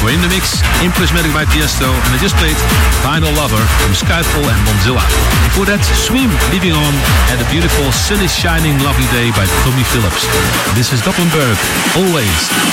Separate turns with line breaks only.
For In The Mix, In Prismatic by Tiesto, and I just played Final Lover from Skyfall and Mozilla. Before that, Swim, Leaving On, and a beautiful Sun Is Shining Lovely Day by Tommy Phillips. This is Doppenberg, Always.